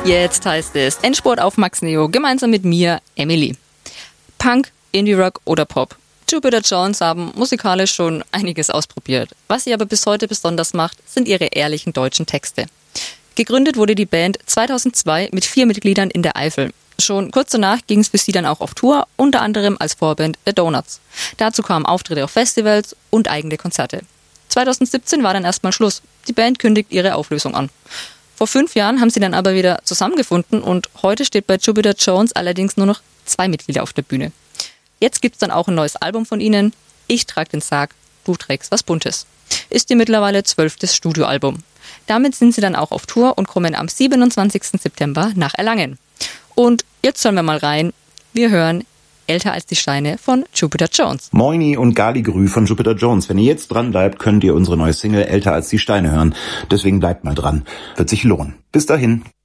Jetzt heißt es Endspurt auf Max Neo, gemeinsam mit mir, Emily. Punk, Indie-Rock oder Pop. Jupiter Jones haben musikalisch schon einiges ausprobiert. Was sie aber bis heute besonders macht, sind ihre ehrlichen deutschen Texte. Gegründet wurde die Band 2002 mit 4 Mitgliedern in der Eifel. Schon kurz danach ging es für sie dann auch auf Tour, unter anderem als Vorband The Donuts. Dazu kamen Auftritte auf Festivals und eigene Konzerte. 2017 war dann erstmal Schluss. Die Band kündigt ihre Auflösung an. Vor 5 Jahren haben sie dann aber wieder zusammengefunden und heute steht bei Jupiter Jones allerdings nur noch 2 Mitglieder auf der Bühne. Jetzt gibt's dann auch ein neues Album von ihnen. Ich trag den Sarg, du trägst was Buntes. Ist ihr mittlerweile 12. Studioalbum. Damit sind sie dann auch auf Tour und kommen am 27. September nach Erlangen. Und jetzt hören wir mal rein. Wir hören Älter als die Steine von Jupiter Jones. Moini und Galigrü von Jupiter Jones. Wenn ihr jetzt dran bleibt, könnt ihr unsere neue Single Älter als die Steine hören. Deswegen bleibt mal dran. Wird sich lohnen. Bis dahin.